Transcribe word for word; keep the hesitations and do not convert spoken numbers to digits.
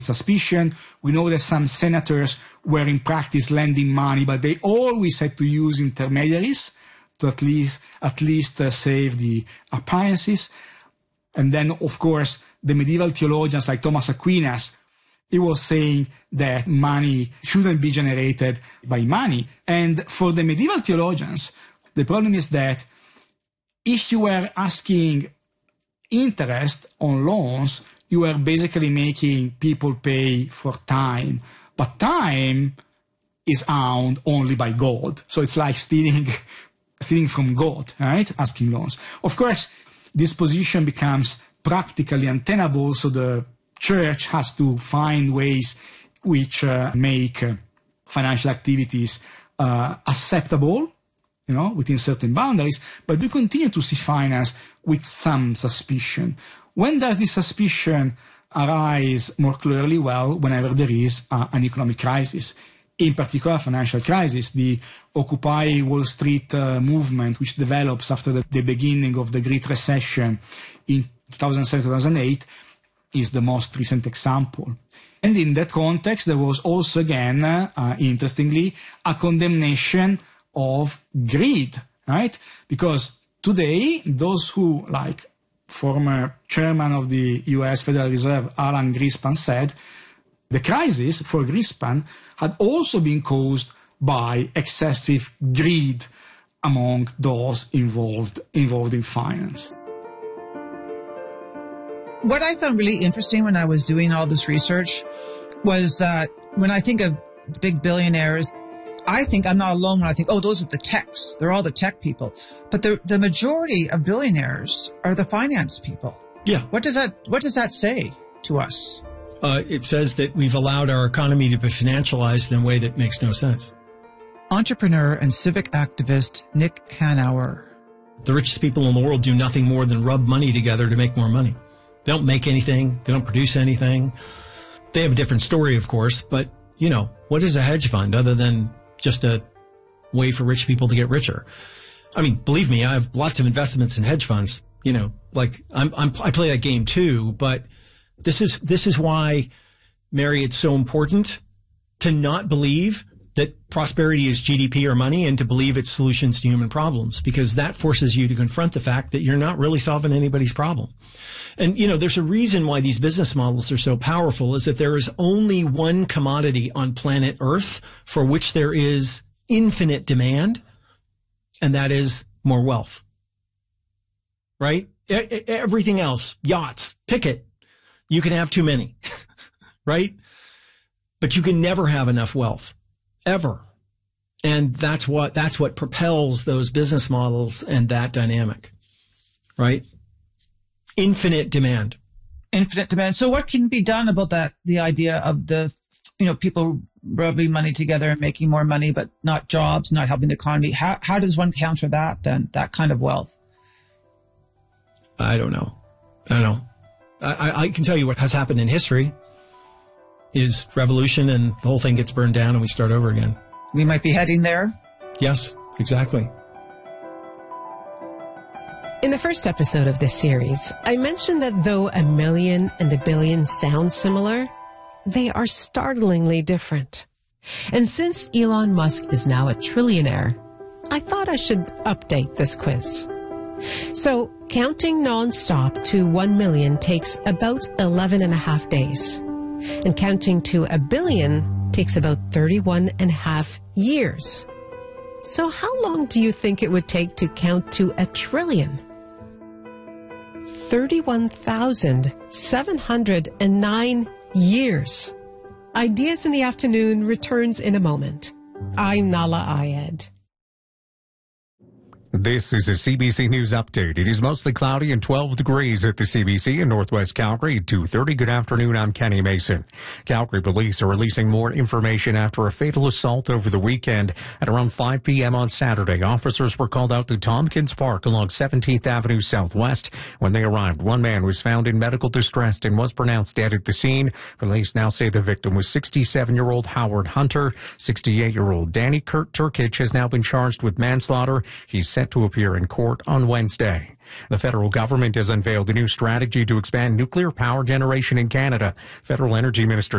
suspicion. We know that some senators were in practice lending money, but they always had to use intermediaries to at least at least uh, save the appliances. And then, of course, the medieval theologians like Thomas Aquinas, he was saying that money shouldn't be generated by money. And for the medieval theologians, the problem is that if you were asking interest on loans, you were basically making people pay for time. But time is owned only by God. So it's like stealing stealing from God, right? Asking loans. Of course, this position becomes practically untenable, so the church has to find ways which uh, make uh, financial activities uh, acceptable, you know, within certain boundaries, but we continue to see finance with some suspicion. When does this suspicion arise more clearly? Well, whenever there is uh, an economic crisis. In particular, financial crisis, the Occupy Wall Street uh, movement, which develops after the, the beginning of the Great Recession in two thousand seven to two thousand eight, is the most recent example. And in that context, there was also, again, uh, interestingly, a condemnation of greed, right? Because today, those who, like former chairman of the U S Federal Reserve, Alan Greenspan, said, the crisis for Greenspan had also been caused by excessive greed among those involved involved in finance. What I found really interesting when I was doing all this research was that when I think of big billionaires, I think I'm not alone when I think, oh, those are the techs. They're all the tech people. But the, the majority of billionaires are the finance people. Yeah. What does that, what does that say to us? Uh, it says that we've allowed our economy to be financialized in a way that makes no sense. Entrepreneur and civic activist Nick Hanauer. The richest people in the world do nothing more than rub money together to make more money. They don't make anything. They don't produce anything. They have a different story, of course, but, you know, what is a hedge fund other than just a way for rich people to get richer? I mean, believe me, I have lots of investments in hedge funds. You know, like I'm, I'm I play that game too, but This is, this is why, Mary, it's so important to not believe that prosperity is G D P or money and to believe it's solutions to human problems, because that forces you to confront the fact that you're not really solving anybody's problem. And, you know, there's a reason why these business models are so powerful, is that there is only one commodity on planet Earth for which there is infinite demand, and that is more wealth. Right? E- everything else, yachts, pick it. You can have too many, right? But you can never have enough wealth, ever. And that's what, that's what propels those business models and that dynamic, right? Infinite demand. Infinite demand. So what can be done about that, the idea of the, you know, people rubbing money together and making more money, but not jobs, not helping the economy? How, how does one counter that then, that kind of wealth? I don't know. I don't know. I, I can tell you what has happened in history is revolution, and the whole thing gets burned down and we start over again. We might be heading there. Yes, exactly. In the first episode of this series, I mentioned that though a million and a billion sound similar, they are startlingly different. And since Elon Musk is now a trillionaire, I thought I should update this quiz. So, counting non-stop to one million takes about eleven and a half days. And counting to a billion takes about thirty-one and a half years. So how long do you think it would take to count to a trillion? thirty-one thousand seven hundred nine years. Ideas in the Afternoon returns in a moment. I'm Nahlah Ayed. This is a C B C News update. It is mostly cloudy and twelve degrees at the C B C in Northwest Calgary. two thirty. Good afternoon. I'm Kenny Mason. Calgary police are releasing more information after a fatal assault over the weekend. At around five p.m. on Saturday, officers were called out to Tompkins Park along seventeenth Avenue Southwest. When they arrived, one man was found in medical distress and was pronounced dead at the scene. Police now say the victim was sixty-seven-year-old Howard Hunter. sixty-eight-year-old Danny Kurt Turkich has now been charged with manslaughter. He's set to appear in court on Wednesday. The federal government has unveiled a new strategy to expand nuclear power generation in Canada. Federal Energy Minister